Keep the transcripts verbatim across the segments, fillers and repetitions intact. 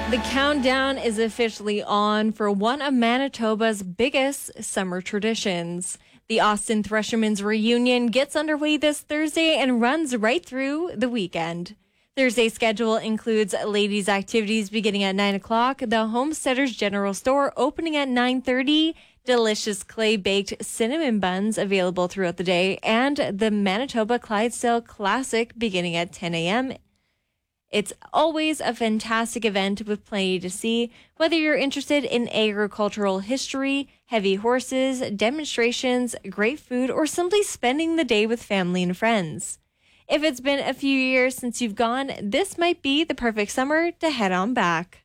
The countdown is officially on for one of Manitoba's biggest summer traditions. The Austin Threshermen's reunion gets underway this Thursday and runs right through the weekend. Thursday's schedule includes ladies' activities beginning at nine o'clock, the Homesteaders General Store opening at nine thirty, delicious clay-baked cinnamon buns available throughout the day, and the Manitoba Clydesdale Classic beginning at ten a.m. It's always a fantastic event with plenty to see, whether you're interested in agricultural history, heavy horses, demonstrations, great food, or simply spending the day with family and friends. If it's been a few years since you've gone, this might be the perfect summer to head on back.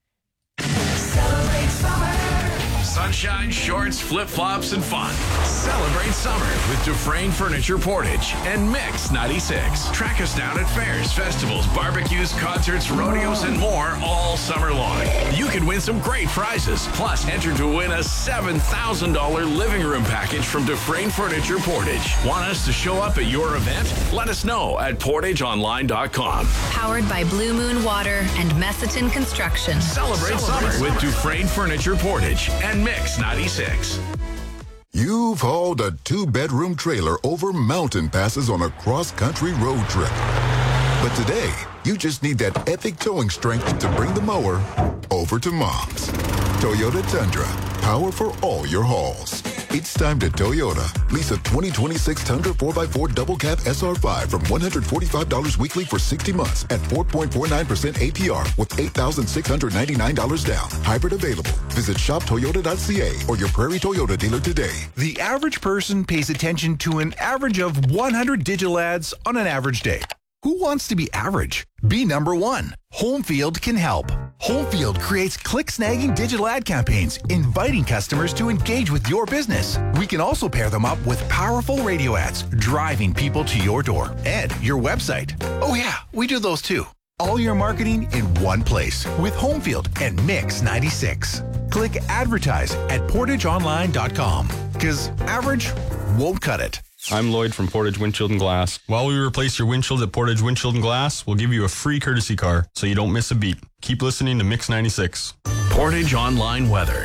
Celebrate summer. Sunshine, shorts, flip-flops, and fun. Celebrate summer with Dufresne Furniture Portage and Mix ninety-six. Track us down at fairs, festivals, barbecues, concerts, rodeos, and more all summer long. You could win some great prizes. Plus, enter to win a seven thousand dollars living room package from Dufresne Furniture Portage. Want us to show up at your event? Let us know at portage online dot com. Powered by Blue Moon Water and Messiton Construction. Celebrate, Celebrate summer with Dufresne Furniture Portage and Mix ninety-six. You've hauled a two-bedroom trailer over mountain passes on a cross-country road trip. But today, you just need that epic towing strength to bring the mower over to Mom's. Toyota Tundra, power for all your hauls. It's time to Toyota. Lease a twenty twenty-six Tundra four by four Double Cab S R five from one hundred forty-five dollars weekly for sixty months at four point four nine percent A P R with eight thousand six hundred ninety-nine dollars down. Hybrid available. Visit shop toyota dot c a or your Prairie Toyota dealer today. The average person pays attention to an average of one hundred digital ads on an average day. Who wants to be average? Be number one. Homefield can help. Homefield creates click-snagging digital ad campaigns, inviting customers to engage with your business. We can also pair them up with powerful radio ads, driving people to your door and your website. Oh yeah, we do those too. All your marketing in one place with Homefield and Mix ninety-six. Click advertise at portage online dot com because average won't cut it. I'm Lloyd from Portage Windshield and Glass. While we replace your windshield at Portage Windshield and Glass, we'll give you a free courtesy car so you don't miss a beat. Keep listening to Mix ninety-six. Portage Online Weather.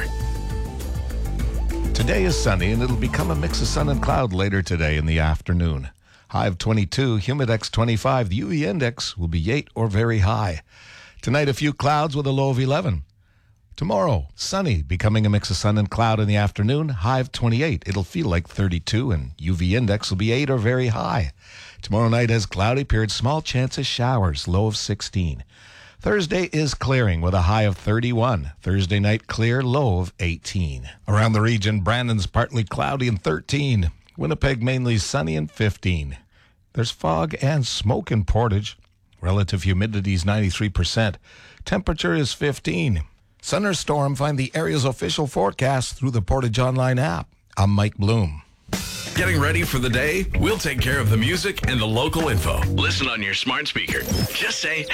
Today is sunny and it'll become a mix of sun and cloud later today in the afternoon. High of twenty-two, humidex twenty-five. The U V index will be eight or very high. Tonight, a few clouds with a low of eleven. Tomorrow, sunny, becoming a mix of sun and cloud in the afternoon, high of twenty-eight. It'll feel like thirty-two, and U V index will be eight or very high. Tomorrow night has cloudy period, small chance of showers, low of sixteen. Thursday is clearing with a high of thirty-one. Thursday night clear, low of eighteen. Around the region, Brandon's partly cloudy and thirteen. Winnipeg mainly sunny and fifteen. There's fog and smoke in Portage. Relative humidity is ninety-three percent. Temperature is fifteen. Thunderstorm, find the area's official forecast through the Portage Online app. I'm Mike Bloom. Getting ready for the day? We'll take care of the music and the local info. Listen on your smart speaker. Just say,